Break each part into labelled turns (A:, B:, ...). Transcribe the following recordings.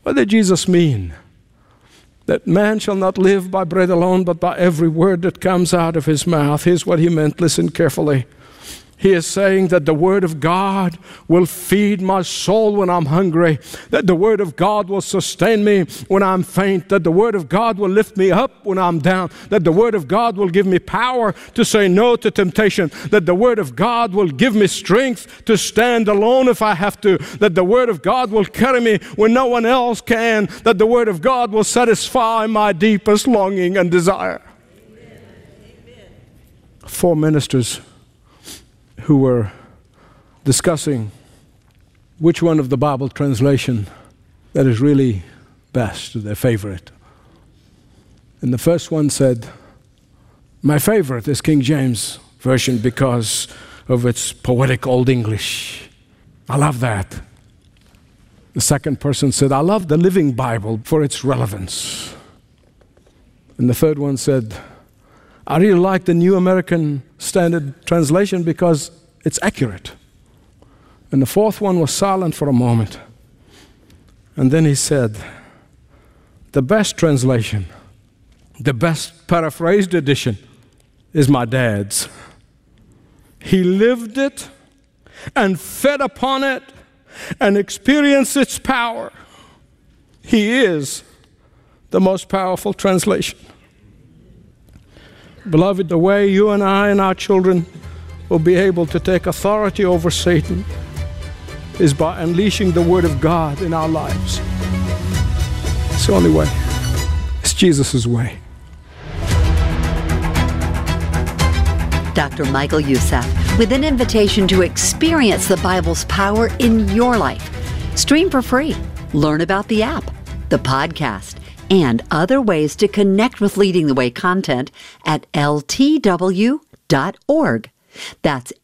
A: What did Jesus mean? That man shall not live by bread alone, but by every word that comes out of his mouth. Here's what he meant. Listen carefully. He is saying that the Word of God will feed my soul when I'm hungry, that the Word of God will sustain me when I'm faint, that the Word of God will lift me up when I'm down, that the Word of God will give me power to say no to temptation, that the Word of God will give me strength to stand alone if I have to, that the Word of God will carry me when no one else can, that the Word of God will satisfy my deepest longing and desire. Amen. 4 ministers who were discussing which one of the Bible translation that is really best, their favorite. And the first one said, my favorite is King James Version because of its poetic Old English. I love that. The second person said, I love the Living Bible for its relevance. And the third one said, I really like the New American Standard Translation because it's accurate. And the fourth one was silent for a moment. And then he said, the best translation, the best paraphrased edition is my dad's. He lived it and fed upon it and experienced its power. He is the most powerful translation. Beloved, the way you and I and our children will be able to take authority over Satan is by unleashing the Word of God in our lives. It's the only way. It's Jesus' way.
B: Dr. Michael Youssef, with an invitation to experience the Bible's power in your life. Stream for free. Learn about the app, the podcast, and other ways to connect with Leading the Way content at ltw.org. That's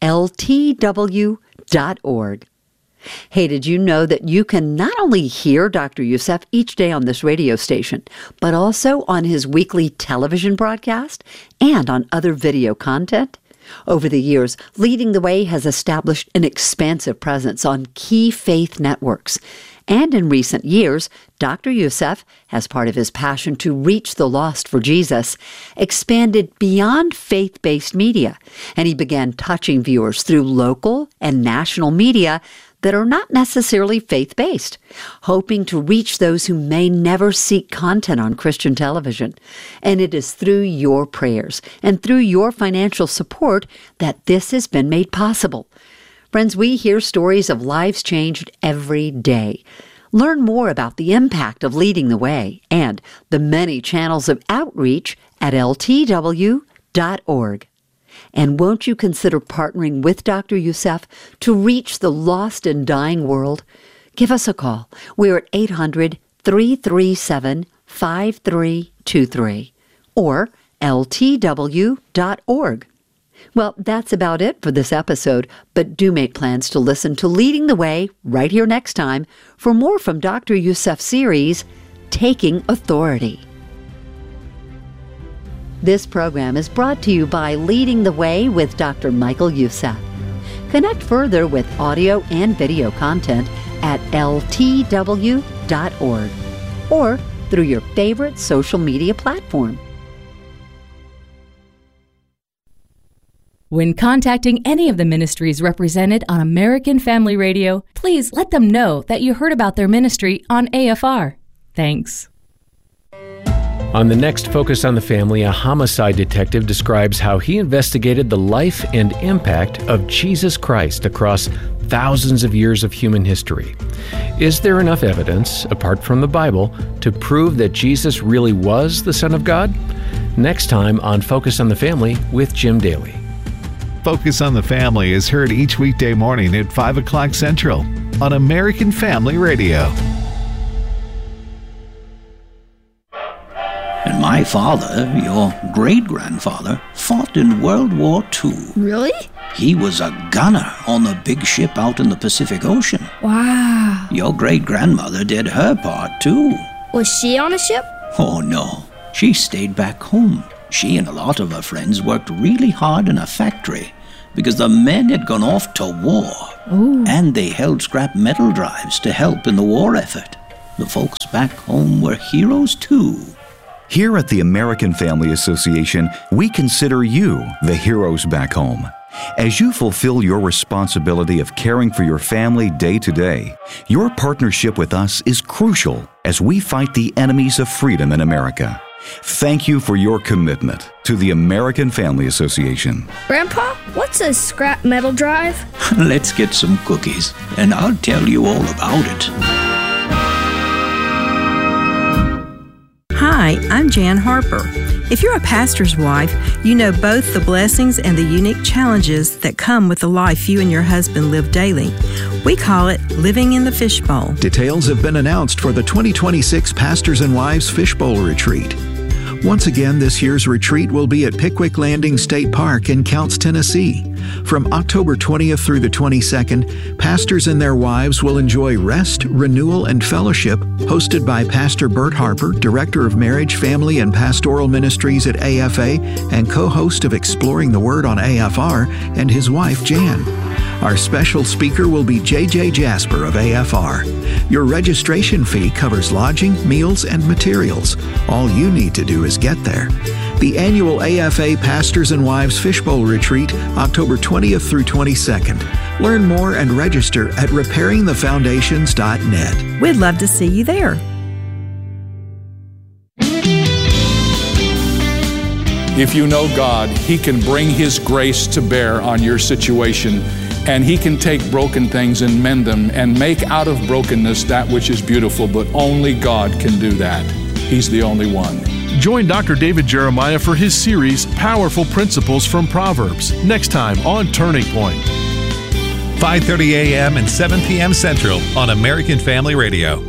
B: ltw.org. Hey, did you know that you can not only hear Dr. Youssef each day on this radio station, but also on his weekly television broadcast and on other video content? Over the years, Leading the Way has established an expansive presence on key faith networks. And in recent years, Dr. Youssef, as part of his passion to reach the lost for Jesus, expanded beyond faith-based media, and he began touching viewers through local and national media that are not necessarily faith-based, hoping to reach those who may never seek content on Christian television. And it is through your prayers and through your financial support that this has been made possible. Friends, we hear stories of lives changed every day. Learn more about the impact of Leading the Way and the many channels of outreach at ltw.org. And won't you consider partnering with Dr. Youssef to reach the lost and dying world? Give us a call. We're at 800-337-5323 or ltw.org. Well, that's about it for this episode, but do make plans to listen to Leading the Way right here next time for more from Dr. Youssef's series, Taking Authority. This program is brought to you by Leading the Way with Dr. Michael Youssef. Connect further with audio and video content at ltw.org or through your favorite social media platform.
C: When contacting any of the ministries represented on American Family Radio, please let them know that you heard about their ministry on AFR. Thanks.
D: On the next Focus on the Family, a homicide detective describes how he investigated the life and impact of Jesus Christ across thousands of years of human history. Is there enough evidence, apart from the Bible, to prove that Jesus really was the Son of God? Next time on Focus on the Family with Jim Daly.
E: Focus on the Family is heard each weekday morning at 5 o'clock Central on American Family Radio.
F: And my father, your great-grandfather, fought in World War II.
G: Really?
F: He was a gunner on the big ship out in the Pacific Ocean.
G: Wow.
F: Your great-grandmother did her part, too.
G: Was she on a ship?
F: Oh, no. She stayed back home. She and a lot of her friends worked really hard in a factory because the men had gone off to war.
G: Ooh.
F: And they held scrap metal drives to help in the war effort. The folks back home were heroes too.
H: Here at the American Family Association, we consider you the heroes back home. As you fulfill your responsibility of caring for your family day to day, your partnership with us is crucial as we fight the enemies of freedom in America. Thank you for your commitment to the American Family Association.
G: Grandpa, what's a scrap metal drive?
F: Let's get some cookies, and I'll tell you all about it.
I: Hi, I'm Jan Harper. If you're a pastor's wife, you know both the blessings and the unique challenges that come with the life you and your husband live daily. We call it living in the fishbowl.
J: Details have been announced for the 2026 Pastors and Wives Fishbowl Retreat. Once again, this year's retreat will be at Pickwick Landing State Park in Counce, Tennessee. From October 20th through the 22nd, pastors and their wives will enjoy rest, renewal, and fellowship hosted by Pastor Bert Harper, Director of Marriage, Family, and Pastoral Ministries at AFA and co-host of Exploring the Word on AFR, and his wife, Jan. Our special speaker will be J.J. Jasper of AFR. Your registration fee covers lodging, meals, and materials. All you need to do is get there. The annual AFA Pastors and Wives Fishbowl Retreat, October 20th through 22nd. Learn more and register at repairingthefoundations.net.
I: We'd love to see you there.
K: If you know God, He can bring His grace to bear on your situation, and He can take broken things and mend them and make out of brokenness that which is beautiful, but only God can do that. He's the only one.
L: Join Dr. David Jeremiah for his series, Powerful Principles from Proverbs, next time on Turning Point.
E: 5:30 a.m. and 7 p.m. Central on American Family Radio.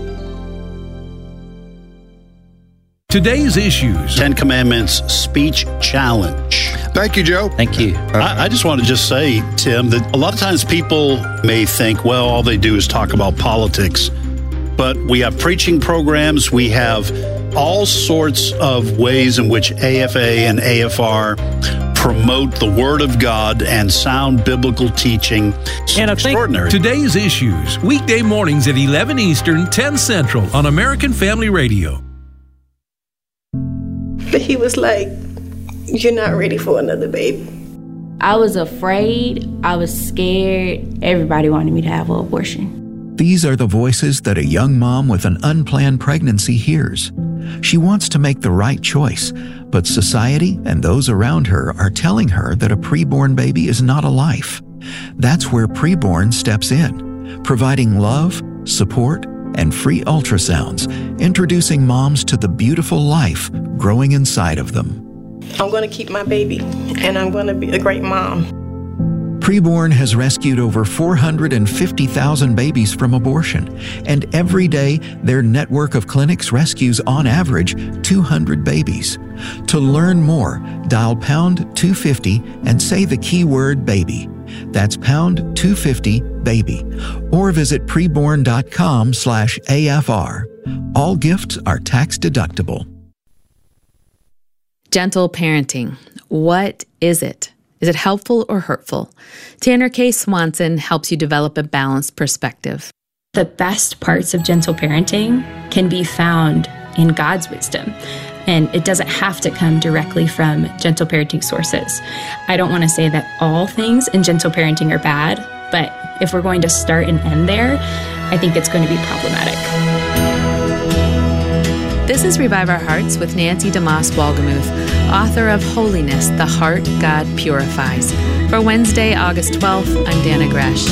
M: Today's issues.
N: 10 Commandments Speech Challenge.
O: Thank you, Joe.
N: Thank you. I just want to just say, Tim, that a lot of times people may think, well, all they do is talk about politics. But we have preaching programs. We have all sorts of ways in which AFA and AFR promote the Word of God and sound biblical teaching.
M: And extraordinary. Today's issues. Weekday mornings at 11 Eastern, 10 Central on American Family Radio.
P: But he was like, you're not ready for another baby.
Q: I was afraid. I was scared. Everybody wanted me to have an abortion.
J: These are the voices that a young mom with an unplanned pregnancy hears. She wants to make the right choice, but society and those around her are telling her that a preborn baby is not a life. That's where Preborn steps in, providing love, support, and free ultrasounds, introducing moms to the beautiful life growing inside of them.
P: I'm going to keep my baby, and I'm going to be a great mom.
J: Preborn has rescued over 450,000 babies from abortion, and every day their network of clinics rescues on average 200 babies. To learn more, dial pound 250 and say the keyword baby. That's pound 250 baby, or visit preborn.com/AFR. All gifts are tax deductible.
R: Gentle parenting. What is it? Is it helpful or hurtful? Tanner K. Swanson helps you develop a balanced perspective.
S: The best parts of gentle parenting can be found in God's wisdom, and it doesn't have to come directly from gentle parenting sources. I don't want to say that all things in gentle parenting are bad, but if we're going to start and end there, I think it's going to be problematic.
R: This is Revive Our Hearts with Nancy DeMoss Wolgemuth, author of Holiness, the Heart God Purifies. For Wednesday, August 12th, I'm Dana Gresh.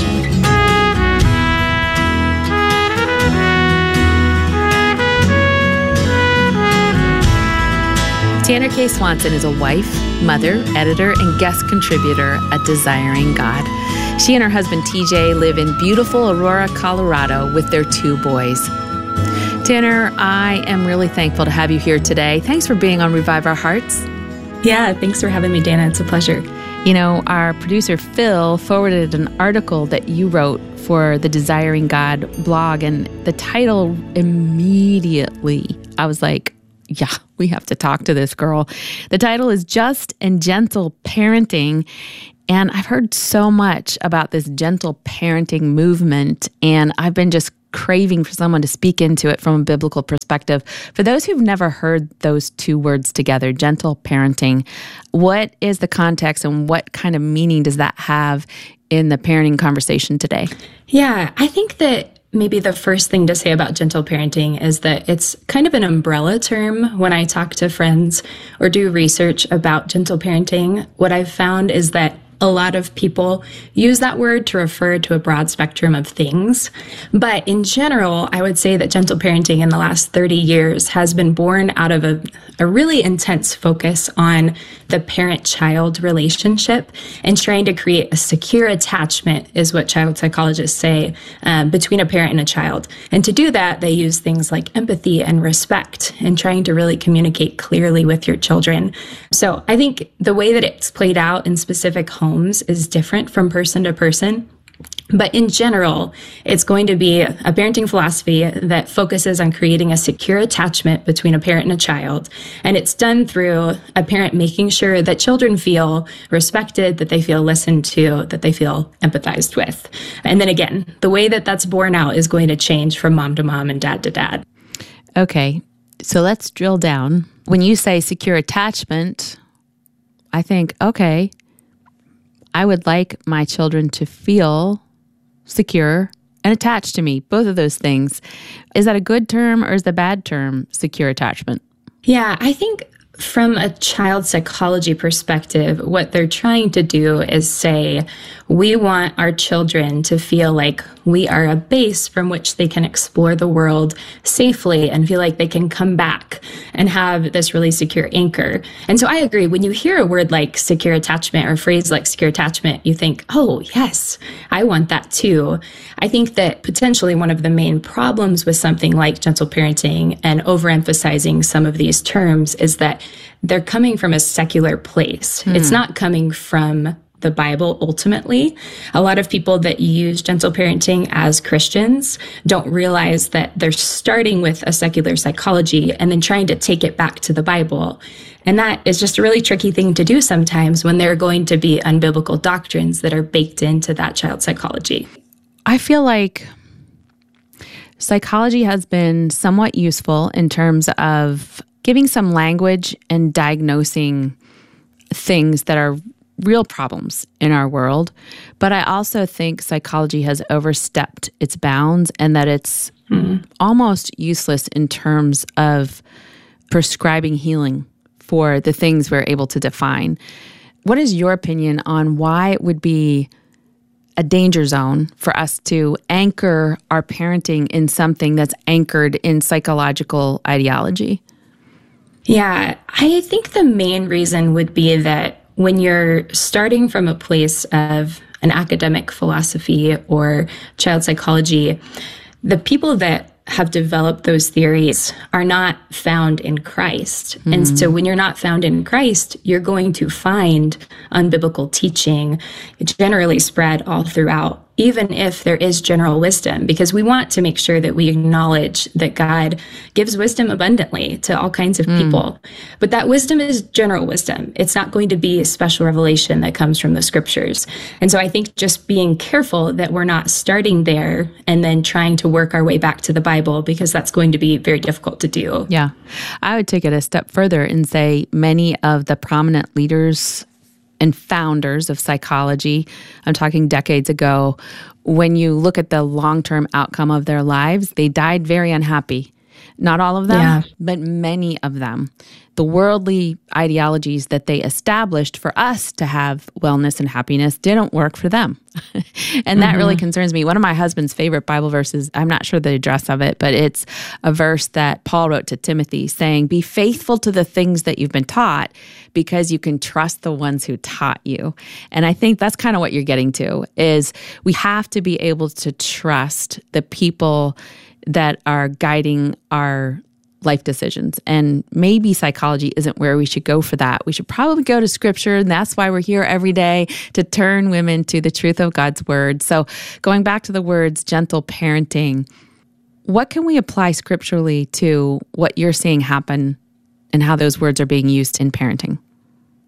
R: Tanner K. Swanson is a wife, mother, editor, and guest contributor at Desiring God. She and her husband TJ live in beautiful Aurora, Colorado with their 2 boys. Tanner, I am really thankful to have you here today. Thanks for being on Revive Our Hearts.
S: Yeah, thanks for having me, Dana. It's a pleasure.
R: You know, our producer Phil forwarded an article that you wrote for the Desiring God blog, and the title immediately, I was like, yeah, we have to talk to this girl. The title is Just and Gentle Parenting. And I've heard so much about this gentle parenting movement, and I've been just craving for someone to speak into it from a biblical perspective. For those who've never heard those two words together, gentle parenting, what is the context and what kind of meaning does that have in the parenting conversation today?
S: Yeah, I think that maybe the first thing to say about gentle parenting is that it's kind of an umbrella term. When I talk to friends or do research about gentle parenting, what I've found is that a lot of people use that word to refer to a broad spectrum of things. But in general, I would say that gentle parenting in the last 30 years has been born out of a really intense focus on the parent-child relationship and trying to create a secure attachment, is what child psychologists say, between a parent and a child. And to do that, they use things like empathy and respect and trying to really communicate clearly with your children. So I think the way that it's played out in specific homes is different from person to person. But in general, it's going to be a parenting philosophy that focuses on creating a secure attachment between a parent and a child. And it's done through a parent making sure that children feel respected, that they feel listened to, that they feel empathized with. And then again, the way that that's borne out is going to change from mom to mom and dad to dad.
R: Okay, so let's drill down. When you say secure attachment, I think, okay, I would like my children to feel secure and attached to me, both of those things. Is that a good term or is the bad term secure attachment?
S: Yeah, I think from a child psychology perspective, what they're trying to do is say, we want our children to feel like we are a base from which they can explore the world safely and feel like they can come back and have this really secure anchor. And so I agree, when you hear a word like secure attachment or a phrase like secure attachment, you think, oh, yes, I want that too. I think that potentially one of the main problems with something like gentle parenting and overemphasizing some of these terms is that they're coming from a secular place. It's not coming from the Bible ultimately. A lot of people that use gentle parenting as Christians don't realize that they're starting with a secular psychology and then trying to take it back to the Bible. And that is just a really tricky thing to do sometimes when there are going to be unbiblical doctrines that are baked into that child psychology.
R: I feel like psychology has been somewhat useful in terms of giving some language and diagnosing things that are real problems in our world. But I also think psychology has overstepped its bounds and that it's almost useless in terms of prescribing healing for the things we're able to define. What is your opinion on why it would be a danger zone for us to anchor our parenting in something that's anchored in psychological ideology?
S: Yeah, I think the main reason would be that when you're starting from a place of an academic philosophy or child psychology, the people that have developed those theories are not found in Christ. And so when you're not found in Christ, you're going to find unbiblical teaching generally spread all throughout, even if there is general wisdom, because we want to make sure that we acknowledge that God gives wisdom abundantly to all kinds of people. But that wisdom is general wisdom. It's not going to be a special revelation that comes from the scriptures. And so I think just being careful that we're not starting there and then trying to work our way back to the Bible, because that's going to be very difficult to do.
R: Yeah. I would take it a step further and say many of the prominent leaders and founders of psychology, I'm talking decades ago, when you look at the long-term outcome of their lives, they died very unhappy. Not all of them, but many of them. The worldly ideologies that they established for us to have wellness and happiness didn't work for them. And that really concerns me. One of my husband's favorite Bible verses, I'm not sure the address of it, but it's a verse that Paul wrote to Timothy saying, be faithful to the things that you've been taught because you can trust the ones who taught you. And I think that's kind of what you're getting to, is we have to be able to trust the people that are guiding our life decisions. And maybe psychology isn't where we should go for that. We should probably go to scripture, and that's why we're here every day, to turn women to the truth of God's word. So going back to the words gentle parenting, what can we apply scripturally to what you're seeing happen and how those words are being used in parenting?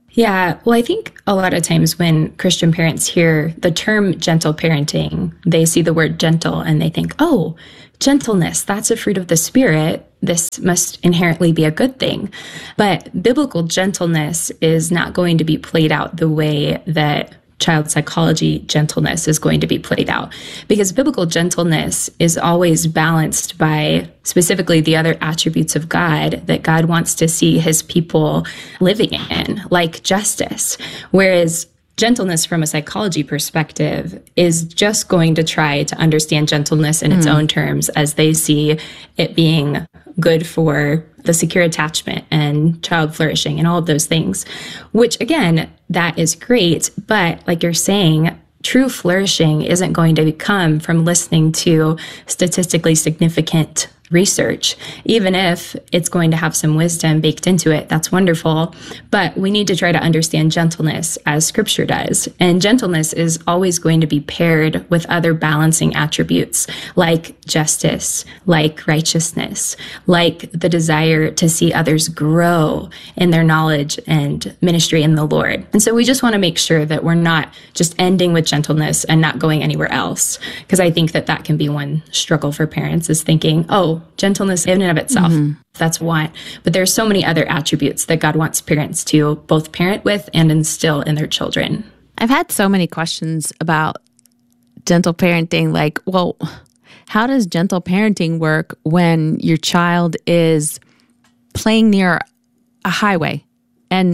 S: Yeah, well, I think a lot of times when Christian parents hear the term gentle parenting, they see the word gentle and they think, oh, gentleness, that's a fruit of the Spirit. This must inherently be a good thing. But biblical gentleness is not going to be played out the way that child psychology gentleness is going to be played out, because biblical gentleness is always balanced by specifically the other attributes of God that God wants to see his people living in, like justice. Whereas gentleness from a psychology perspective is just going to try to understand gentleness in its own terms as they see it being good for the secure attachment and child flourishing and all of those things, which again, that is great. But like you're saying, true flourishing isn't going to come from listening to statistically significant research. Even if it's going to have some wisdom baked into it, that's wonderful. But we need to try to understand gentleness as Scripture does. And gentleness is always going to be paired with other balancing attributes like justice, like righteousness, like the desire to see others grow in their knowledge and ministry in the Lord. And so we just want to make sure that we're not just ending with gentleness and not going anywhere else. Because I think that that can be one struggle for parents, is thinking, oh, gentleness in and of itself, that's one. But there's so many other attributes that God wants parents to both parent with and instill in their children.
R: I've had so many questions about gentle parenting, like, well, how does gentle parenting work when your child is playing near a highway? And,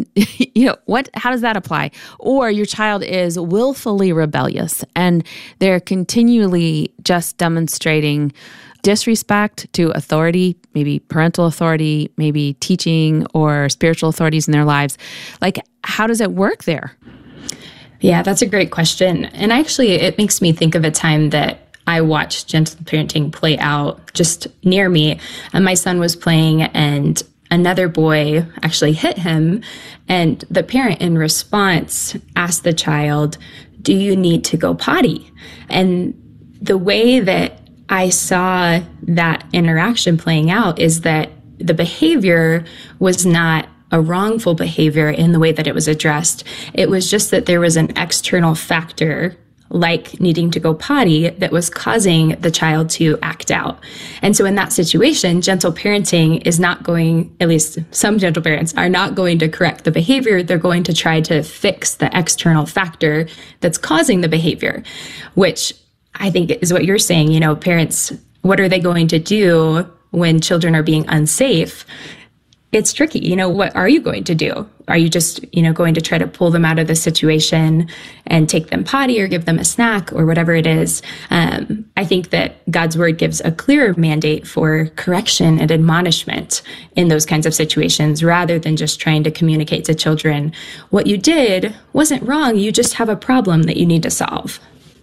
R: how does that apply? Or your child is willfully rebellious and they're continually just demonstrating disrespect to authority, maybe parental authority, maybe teaching or spiritual authorities in their lives. Like, how does it work there?
S: Yeah, that's a great question. And actually, it makes me think of a time that I watched gentle parenting play out just near me. And my son was playing and another boy actually hit him. And the parent in response asked the child, "Do you need to go potty?" And the way that I saw that interaction playing out is that the behavior was not a wrongful behavior in the way that it was addressed. It was just that there was an external factor, like needing to go potty, that was causing the child to act out. And so in that situation, gentle parenting is not going, at least some gentle parents are not going to correct the behavior. They're going to try to fix the external factor that's causing the behavior, which I think is what you're saying. Parents, what are they going to do when children are being unsafe? It's tricky. What are you going to do? Are you just, going to try to pull them out of the situation and take them potty or give them a snack or whatever it is? I think that God's word gives a clearer mandate for correction and admonishment in those kinds of situations, rather than just trying to communicate to children, what you did wasn't wrong. You just have a problem that you need to solve.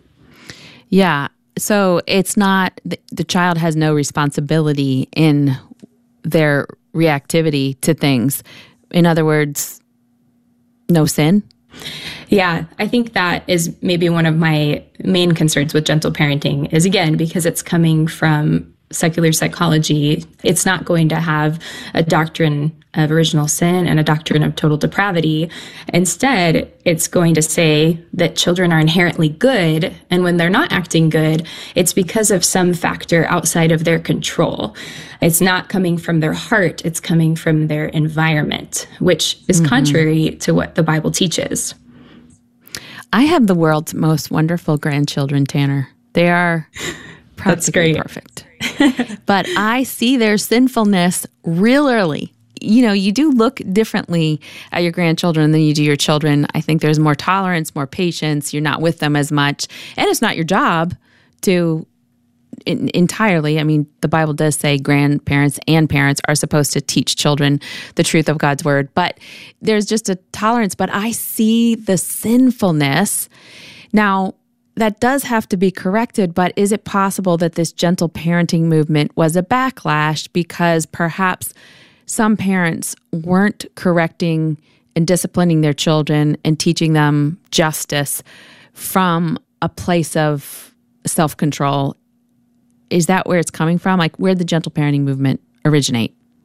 R: Yeah. So it's not, the child has no responsibility in their reactivity to things. In other words, no sin?
S: Yeah, I think that is maybe one of my main concerns with gentle parenting is, again, because it's coming from secular psychology, it's not going to have a doctrine of original sin and a doctrine of total depravity. Instead, it's going to say that children are inherently good, and when they're not acting good, it's because of some factor outside of their control. It's not coming from their heart, it's coming from their environment, which is contrary to what the Bible teaches.
R: I have the world's most wonderful grandchildren, Tanner. They are practically perfect. But I see their sinfulness real early. You do look differently at your grandchildren than you do your children. I think there's more tolerance, more patience. You're not with them as much. And it's not your job to entirely. I mean, the Bible does say grandparents and parents are supposed to teach children the truth of God's word. But there's just a tolerance. But I see the sinfulness. Now, that does have to be corrected, but is it possible that this gentle parenting movement was a backlash because perhaps some parents weren't correcting and disciplining their children and teaching them justice from a place of self-control? Is that where it's coming from? Like, where did the gentle parenting movement originate?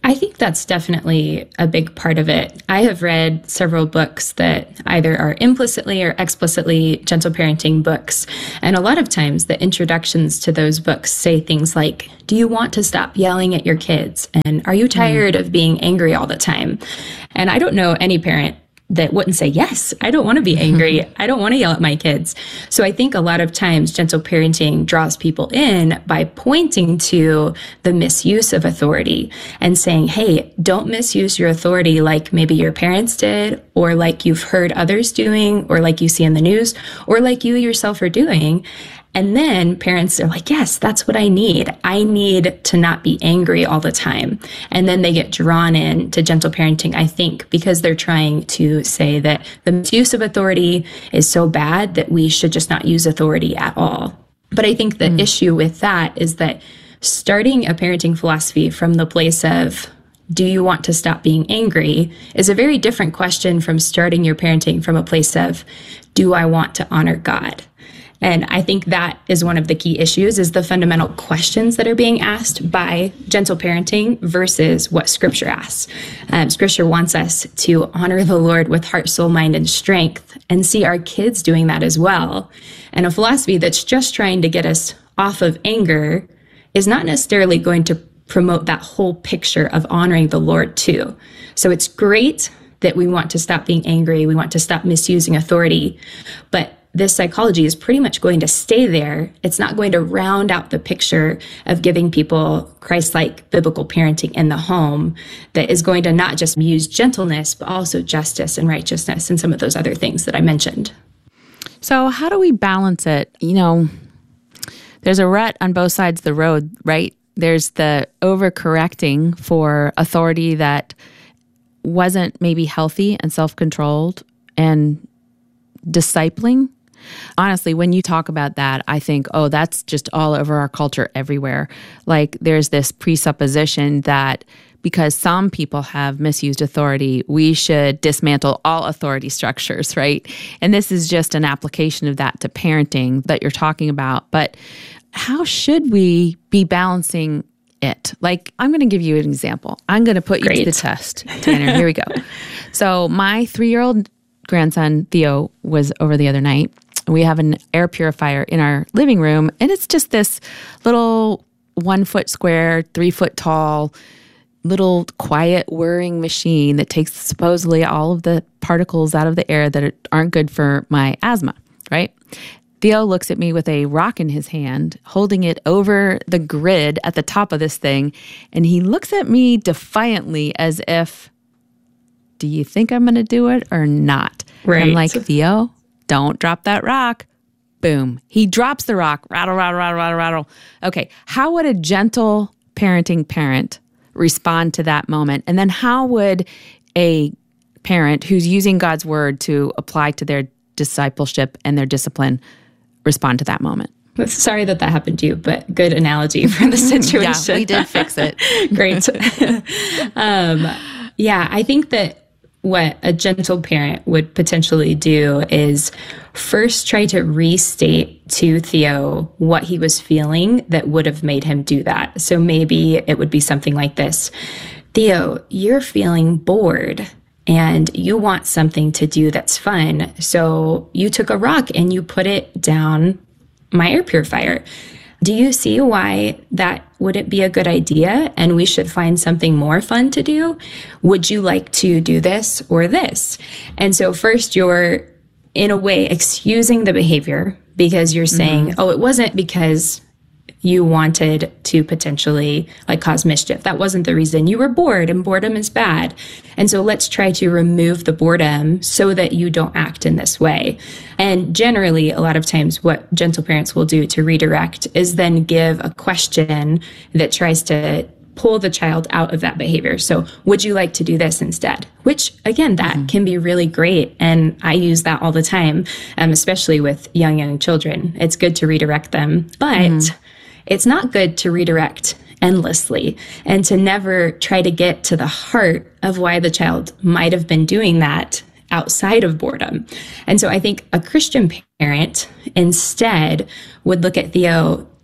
S: I think that's definitely a big part of it. I have read several books that either are implicitly or explicitly gentle parenting books. And a lot of times the introductions to those books say things like, do you want to stop yelling at your kids? And are you tired of being angry all the time? And I don't know any parent that wouldn't say, yes, I don't want to be angry. I don't want to yell at my kids. So I think a lot of times gentle parenting draws people in by pointing to the misuse of authority and saying, hey, don't misuse your authority like maybe your parents did, or like you've heard others doing, or like you see in the news, or like you yourself are doing. And then parents are like, yes, that's what I need. I need to not be angry all the time. And then they get drawn in to gentle parenting, I think, because they're trying to say that the misuse of authority is so bad that we should just not use authority at all. But I think the issue with that is that starting a parenting philosophy from the place of, do you want to stop being angry, is a very different question from starting your parenting from a place of, do I want to honor God? And I think that is one of the key issues, is the fundamental questions that are being asked by gentle parenting versus what Scripture asks. Scripture wants us to honor the Lord with heart, soul, mind, and strength, and see our kids doing that as well. And a philosophy that's just trying to get us off of anger is not necessarily going to promote that whole picture of honoring the Lord too. So it's great that we want to stop being angry, we want to stop misusing authority, but this psychology is pretty much going to stay there. It's not going to round out the picture of giving people Christ-like biblical parenting in the home that is going to not just use gentleness, but also justice and righteousness and some of those other things that I mentioned.
R: So how do we balance it? You know, there's a rut on both sides of the road, right? There's the overcorrecting for authority that wasn't maybe healthy and self-controlled and discipling. Honestly, when you talk about that, I think, oh, that's just all over our culture everywhere. Like there's this presupposition that because some people have misused authority, we should dismantle all authority structures, right? And this is just an application of that to parenting that you're talking about. But how should we be balancing it? Like, I'm going to give you an example. I'm going to put you to the test, Tanner. Here we go. So my 3-year-old grandson, Theo, was over the other night. We have an air purifier in our living room, and it's just this little 1-foot square, 3-foot tall, little quiet whirring machine that takes supposedly all of the particles out of the air that aren't good for my asthma, right? Theo looks at me with a rock in his hand, holding it over the grid at the top of this thing, and he looks at me defiantly as if, do you think I'm going to do it or not?
S: Right.
R: I'm like, Theo, don't drop that rock. Boom. He drops the rock. Rattle, rattle, rattle, rattle, rattle. Okay. How would a gentle parenting parent respond to that moment? And then how would a parent who's using God's word to apply to their discipleship and their discipline respond to that moment?
S: Sorry that happened to you, but good analogy for the situation.
R: Yeah, we did fix it.
S: Great. Yeah, I think that what a gentle parent would potentially do is first try to restate to Theo what he was feeling that would have made him do that. So maybe it would be something like this. Theo, you're feeling bored and you want something to do that's fun. So you took a rock and you put it down my air purifier. Do you see why that wouldn't be a good idea and we should find something more fun to do? Would you like to do this or this? And so first you're, in a way, excusing the behavior because you're saying, oh, it wasn't because you wanted to potentially cause mischief. That wasn't the reason. You were bored, and boredom is bad. And so let's try to remove the boredom so that you don't act in this way. And generally, a lot of times what gentle parents will do to redirect is then give a question that tries to pull the child out of that behavior. So would you like to do this instead? Which, again, that can be really great. And I use that all the time, especially with young children. It's good to redirect them. But it's not good to redirect endlessly and to never try to get to the heart of why the child might have been doing that outside of boredom. And so I think a Christian parent instead would look at Theo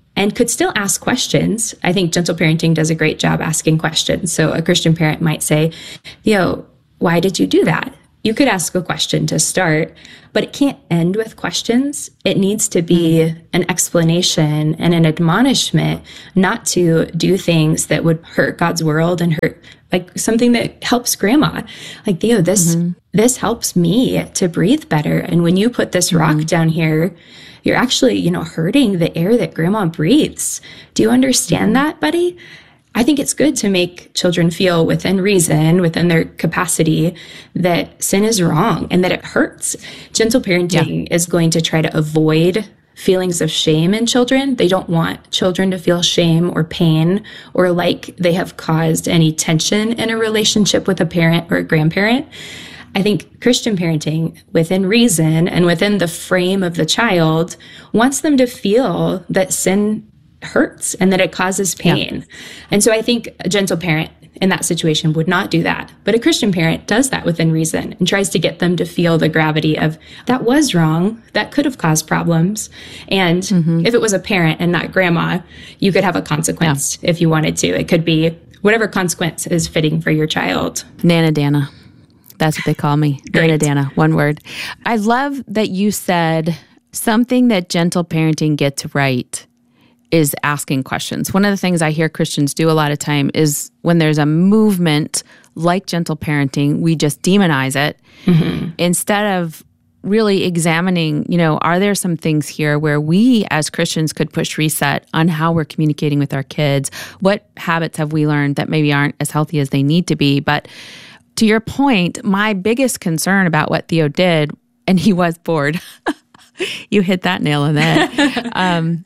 S: and could still ask questions. I think gentle parenting does a great job asking questions. So a Christian parent might say, Theo, why did you do that? You could ask a question to start, but it can't end with questions. It needs to be an explanation and an admonishment not to do things that would hurt God's world and hurt, like something that helps grandma. Like, Theo, this helps me to breathe better. And when you put this rock down here, you're actually, hurting the air that grandma breathes. Do you understand that, buddy? I think it's good to make children feel within reason, within their capacity, that sin is wrong and that it hurts. Gentle parenting is going to try to avoid feelings of shame in children. They don't want children to feel shame or pain or like they have caused any tension in a relationship with a parent or a grandparent. I think Christian parenting, within reason and within the frame of the child, wants them to feel that sin hurts and that it causes pain. And so I think a gentle parent in that situation would not do that. But a Christian parent does that within reason and tries to get them to feel the gravity of that was wrong, that could have caused problems. And if it was a parent and not grandma, you could have a consequence if you wanted to. It could be whatever consequence is fitting for your child.
R: Nana Dana. That's what they call me. Nana Dana, one word. I love that you said something that gentle parenting gets right is asking questions. One of the things I hear Christians do a lot of time is when there's a movement like gentle parenting, we just demonize it instead of really examining, are there some things here where we as Christians could push reset on how we're communicating with our kids? What habits have we learned that maybe aren't as healthy as they need to be? But to your point, my biggest concern about what Theo did, and he was bored, you hit that nail on the head,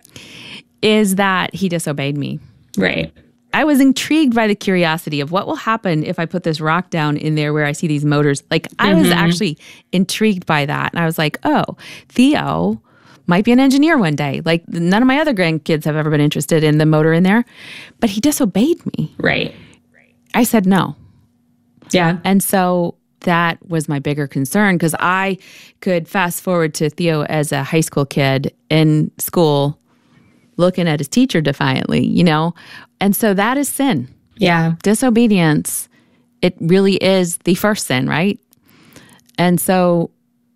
R: is that he disobeyed me.
S: Right.
R: I was intrigued by the curiosity of what will happen if I put this rock down in there where I see these motors. Like, I was actually intrigued by that. And I was like, oh, Theo might be an engineer one day. Like, none of my other grandkids have ever been interested in the motor in there. But he disobeyed me.
S: Right.
R: I said no.
S: Yeah.
R: And so that was my bigger concern, because I could fast forward to Theo as a high school kid in school looking at his teacher defiantly, And so that is sin.
S: Yeah.
R: Disobedience, it really is the first sin, right? And so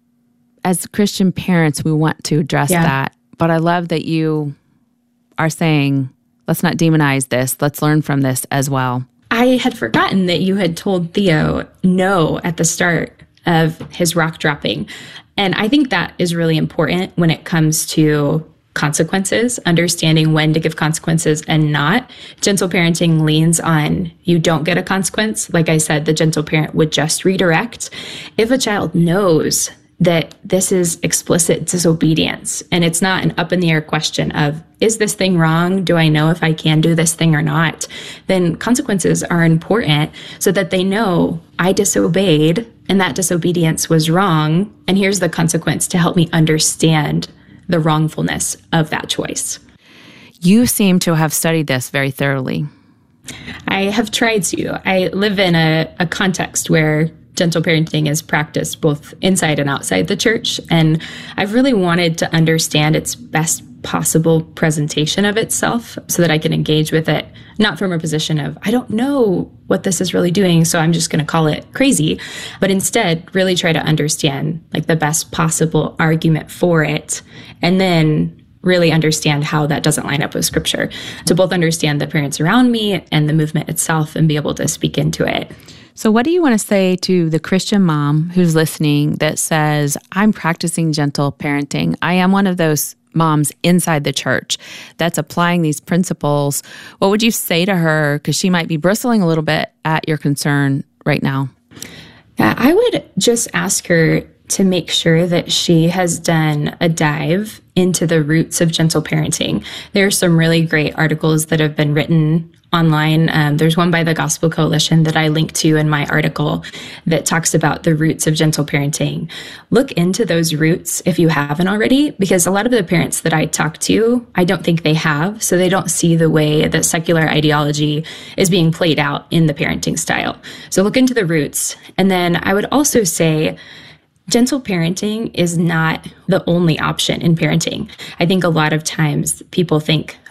R: as Christian parents, we want to address that. But I love that you are saying, let's not demonize this. Let's learn from this as well.
S: I had forgotten that you had told Theo no at the start of his rock dropping. And I think that is really important when it comes to consequences, understanding when to give consequences and not. Gentle parenting leans on you don't get a consequence. Like I said, the gentle parent would just redirect. If a child knows that this is explicit disobedience and it's not an up in the air question of, is this thing wrong? Do I know if I can do this thing or not? Then consequences are important so that they know I disobeyed and that disobedience was wrong. And here's the consequence to help me understand the wrongfulness of that choice.
R: You seem to have studied this very thoroughly.
S: I have tried to. I live in a context where gentle parenting is practiced both inside and outside the church. And I've really wanted to understand its best possible presentation of itself so that I can engage with it, not from a position of, I don't know what this is really doing, so I'm just going to call it crazy, but instead really try to understand like the best possible argument for it, and then really understand how that doesn't line up with Scripture, to both understand the parents around me and the movement itself and be able to speak into it.
R: So what do you want to say to the Christian mom who's listening that says, I'm practicing gentle parenting. I am one of those moms inside the church that's applying these principles. What would you say to her? Because she might be bristling a little bit at your concern right now.
S: Yeah, I would just ask her to make sure that she has done a dive into the roots of gentle parenting. There are some really great articles that have been written online. There's one by the Gospel Coalition that I linked to in my article that talks about the roots of gentle parenting. Look into those roots if you haven't already, because a lot of the parents that I talk to, I don't think they have, so they don't see the way that secular ideology is being played out in the parenting style. So look into the roots. And then I would also say, gentle parenting is not the only option in parenting. I think a lot of times people think,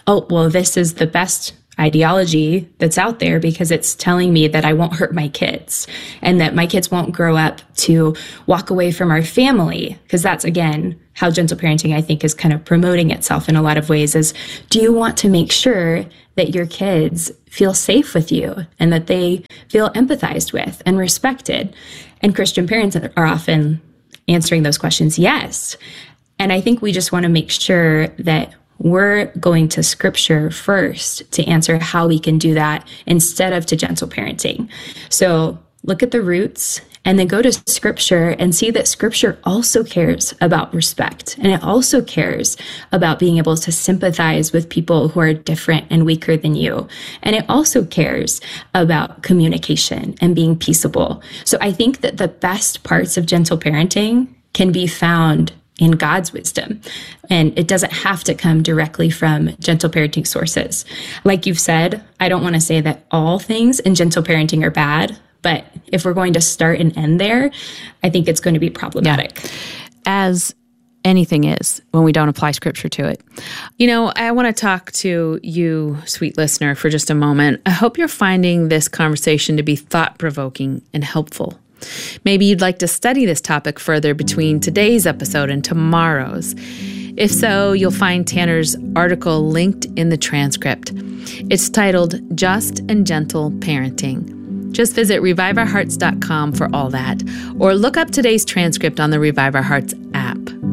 S: oh, well, this is the best ideology that's out there because it's telling me that I won't hurt my kids and that my kids won't grow up to walk away from our family. Because that's, again, how gentle parenting, I think, is kind of promoting itself in a lot of ways is, do you want to make sure that your kids feel safe with you and that they feel empathized with and respected? And Christian parents are often answering those questions, yes. And I think we just want to make sure that we're going to scripture first to answer how we can do that instead of to gentle parenting. So look at the roots and then go to scripture and see that scripture also cares about respect. And it also cares about being able to sympathize with people who are different and weaker than you. And it also cares about communication and being peaceable. So I think that the best parts of gentle parenting can be found in God's wisdom. And it doesn't have to come directly from gentle parenting sources. Like you've said, I don't want to say that all things in gentle parenting are bad, but if we're going to start and end there, I think it's going to be problematic.
R: Yeah. As anything is when we don't apply scripture to it. You know, I want to talk to you, sweet listener, for just a moment. I hope you're finding this conversation to be thought-provoking and helpful. Maybe you'd like to study this topic further between today's episode and tomorrow's. If so, you'll find Tanner's article linked in the transcript. It's titled Just and Gentle Parenting. Just visit reviveourhearts.com for all that, or look up today's transcript on the Revive Our Hearts app.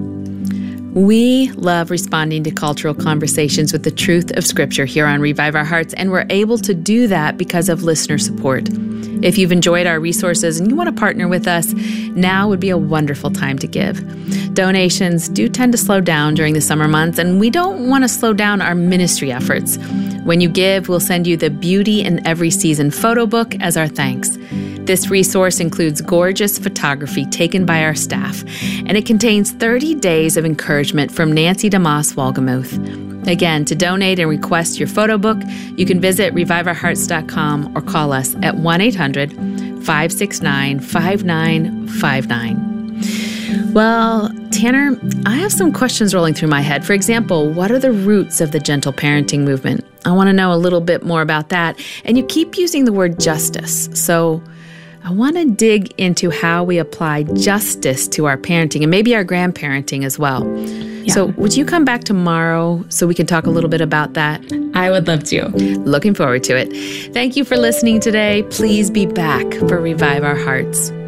R: We love responding to cultural conversations with the truth of Scripture here on Revive Our Hearts, and we're able to do that because of listener support. If you've enjoyed our resources and you want to partner with us, now would be a wonderful time to give. Donations do tend to slow down during the summer months, and we don't want to slow down our ministry efforts. When you give, we'll send you the Beauty in Every Season photo book as our thanks. This resource includes gorgeous photography taken by our staff, and it contains 30 days of encouragement from Nancy DeMoss Wolgemuth. Again, to donate and request your photo book, you can visit reviveourhearts.com or call us at 1-800-569-5959. Well, Tanner, I have some questions rolling through my head. For example, what are the roots of the gentle parenting movement? I want to know a little bit more about that. And you keep using the word justice. So I want to dig into how we apply justice to our parenting and maybe our grandparenting as well. Yeah. So would you come back tomorrow so we can talk a little bit about that?
S: I would love to.
R: Looking forward to it. Thank you for listening today. Please be back for Revive Our Hearts.